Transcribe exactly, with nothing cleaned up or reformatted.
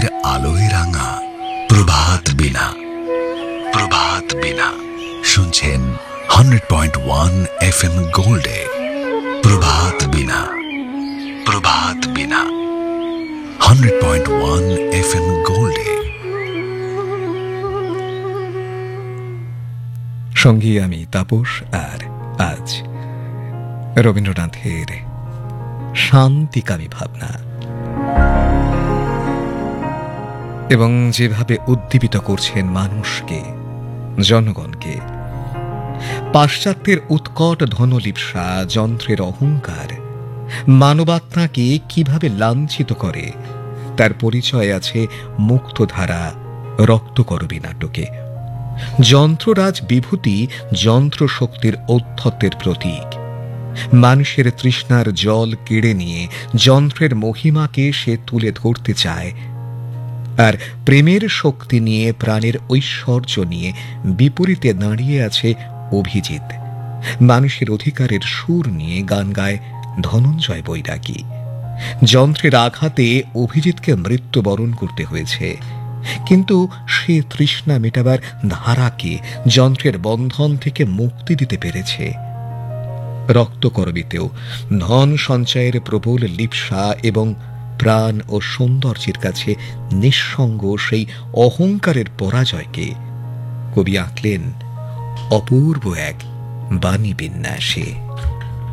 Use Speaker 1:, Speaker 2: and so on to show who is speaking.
Speaker 1: আলোয় রাঙা প্রভাত বিনা। প্রভাত বিনা শুনছেন hundred point one F M গোল্ডে। প্রভাত বিনা, প্রভাত বিনা, hundred point one F M গোল্ডে।
Speaker 2: সঙ্গী আমি তাপস, আর আজ রবীন্দ্রনাথের শান্তিকামী ভাবনা এবং যেভাবে উদ্দীপিত করছেন মানুষকে, জনগণকে। পাশ্চাত্যের উৎকট ধনলিপ্সা, যন্ত্রের অহংকার মানবাত্মাকে কিভাবে লাঞ্ছিত করে তার পরিচয় আছে মুক্তধারা রক্তকরবী নাটকে। যন্ত্ররাজ বিভূতি যন্ত্র শক্তির ঔদ্ধত্যের প্রতীক। মানুষের তৃষ্ণার জল কেড়ে নিয়ে যন্ত্রের মহিমাকে সে তুলে ধরতে চায়, আর প্রেমের শক্তি নিয়ে, প্রাণের ঐশ্বর্য নিয়ে বিপরীতে দাঁড়িয়ে আছে অভিজিৎ। মানুষের অধিকারের সুর নিয়ে গান গায় ধনঞ্জয় বৈরাগী। যন্ত্রের আঘাতে অভিজিৎকে মৃত্যুবরণ করতে হয়েছে, কিন্তু সে তৃষ্ণা মেটাবার ধারাকে যন্ত্রের বন্ধন থেকে মুক্তি দিতে পেরেছে। রক্তকরবীতেও ধন সঞ্চয়ের প্রবল লিপ্সা এবং প্রাণ ও সৌন্দর্যের কাছে নিঃসঙ্গ সেই অহংকারের পরাজয়কে কবি আঁকলেন অপূর্ব এক বাণী বিন্যাসে।